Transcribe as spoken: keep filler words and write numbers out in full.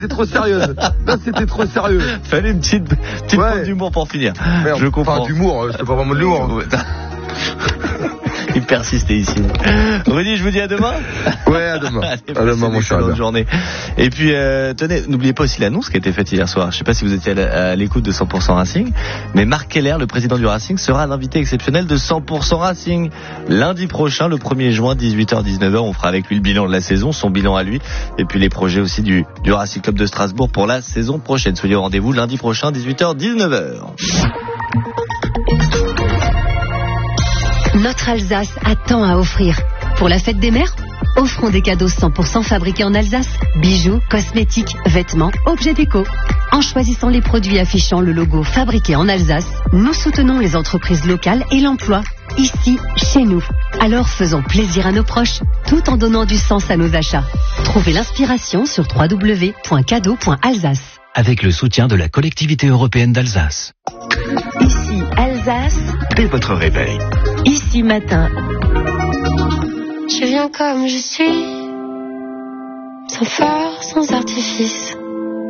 C'était trop sérieuse. Là, c'était trop sérieux. Fallait une petite, petite Ouais. pointe d'humour pour finir. Merde, Je comprends. Enfin, d'humour, c'est pas vraiment de l'humour. Hein. Il persistait ici. Rudy, je vous dis à demain. Ouais, à demain. Allez, À demain, mon cher. bonne journée. Et puis, euh, tenez, n'oubliez pas aussi l'annonce qui a été faite hier soir. Je sais pas si vous étiez à, la, à l'écoute de cent pour cent Racing, mais Marc Keller, le président du Racing, sera l'invité exceptionnel de cent pour cent Racing. Lundi prochain, le premier juin, dix-huit heures dix-neuf heures, on fera avec lui le bilan de la saison, son bilan à lui, et puis les projets aussi du, du Racing Club de Strasbourg pour la saison prochaine. Soyez au rendez-vous lundi prochain, dix-huit heures dix-neuf heures. Notre Alsace a tant à offrir. Pour la fête des mères, offrons des cadeaux cent pour cent fabriqués en Alsace. Bijoux, cosmétiques, vêtements, objets déco. En choisissant les produits affichant le logo fabriqué en Alsace, nous soutenons les entreprises locales et l'emploi. Ici, chez nous. Alors faisons plaisir à nos proches, tout en donnant du sens à nos achats. Trouvez l'inspiration sur w w w point cadeau point alsace. Avec le soutien de la collectivité européenne d'Alsace. Ici, Alsace. Dès votre réveil. Ici, matin. Je viens comme je suis, sans phare, sans artifice.